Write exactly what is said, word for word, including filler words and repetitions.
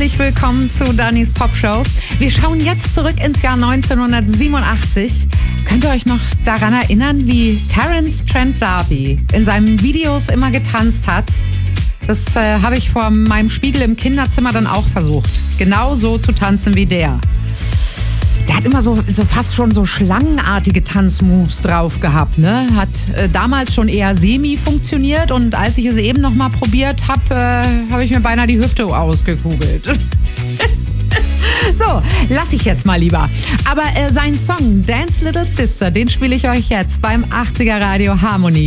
Herzlich willkommen zu Dannys Popshow. Wir schauen jetzt zurück ins Jahr neunzehnhundertsiebenundachtzig. Könnt ihr euch noch daran erinnern, wie Terence Trent D'Arby in seinen Videos immer getanzt hat? Das äh, habe ich vor meinem Spiegel im Kinderzimmer dann auch versucht. Genau so zu tanzen wie der. Der hat immer so, so fast schon so schlangenartige Tanzmoves drauf gehabt, ne? Hat äh, damals schon eher semi funktioniert und als ich es eben noch mal probiert habe, äh, habe ich mir beinahe die Hüfte ausgekugelt. So, lass ich jetzt mal lieber. Aber äh, sein Song Dance Little Sister, den spiele ich euch jetzt beim achtziger Radio Harmonie.